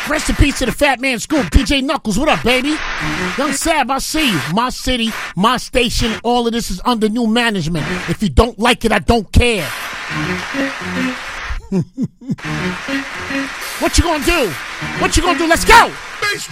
Rest in peace to the Fat Man Scoop. DJ Knuckles, what up, baby? Young Sab, I see you. My city, my station, all of this is under new management. If you don't like it, I don't care. What you gonna do? What you gonna do? Let's go!